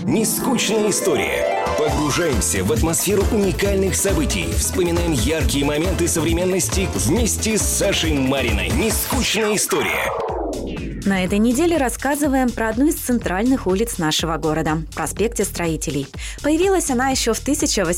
Нескучная история. Погружаемся в атмосферу уникальных событий. Вспоминаем яркие моменты современности вместе с Сашей Мариной. Нескучная история. На этой неделе рассказываем про одну из центральных улиц нашего города – проспекте Строителей. Появилась она еще в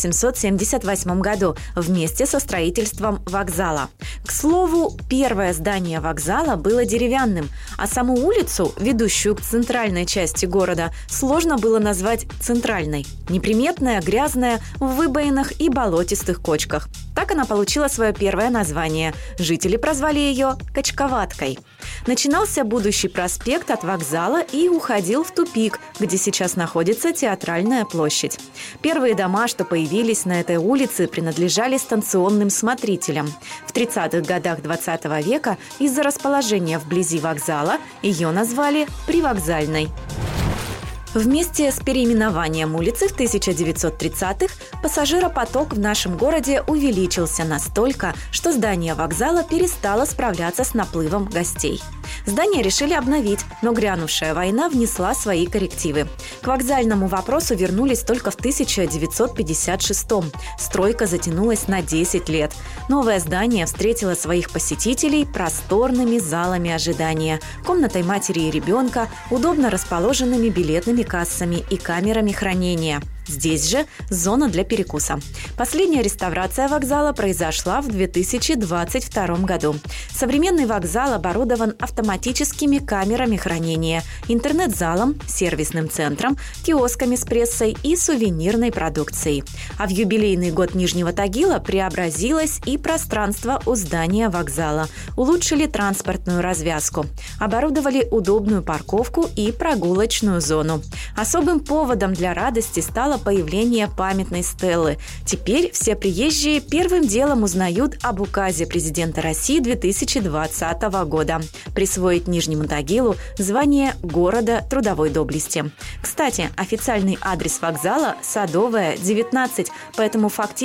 1878 году вместе со строительством вокзала. К слову, первое здание вокзала было деревянным, а саму улицу, ведущую к центральной части города, сложно было назвать центральной. Неприметная, грязная, в выбоинах и болотистых кочках. Так она получила свое первое название. Жители прозвали ее «Качковаткой». Начинался будущий проспект от вокзала и уходил в тупик, где сейчас находится Театральная площадь. Первые дома, что появились на этой улице, принадлежали станционным смотрителям. В 30-х годах 20 века из-за расположения вблизи вокзала ее назвали Привокзальной. Вместе с переименованием улицы в 1930-х пассажиропоток в нашем городе увеличился настолько, что здание вокзала перестало справляться с наплывом гостей. Здание решили обновить, но грянувшая война внесла свои коррективы. К вокзальному вопросу вернулись только в 1956-м. Стройка затянулась на 10 лет. Новое здание встретило своих посетителей просторными залами ожидания, комнатой матери и ребенка, удобно расположенными билетными кассами и камерами хранения. Здесь же зона для перекуса. Последняя реставрация вокзала произошла в 2022 году. Современный вокзал оборудован автоматическими камерами хранения, интернет-залом, сервисным центром, киосками с прессой и сувенирной продукцией. А в юбилейный год Нижнего Тагила преобразилось и пространство у здания вокзала. Улучшили транспортную развязку. Оборудовали удобную парковку и прогулочную зону. Особым поводом для радости стало появление памятной стелы. Теперь все приезжие первым делом узнают об указе президента России 2020 года присвоить Нижнему Тагилу звание города трудовой доблести. Кстати, официальный адрес вокзала – Садовая, 19, поэтому фактически